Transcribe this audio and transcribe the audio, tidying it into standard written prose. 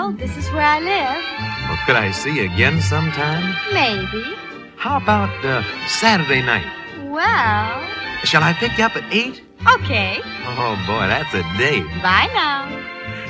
know. This is where I live. Well, could I see you again sometime? Maybe. How about Saturday night? Well, Shall I pick you up at 8? okay. Oh, boy, that's a date. Bye now.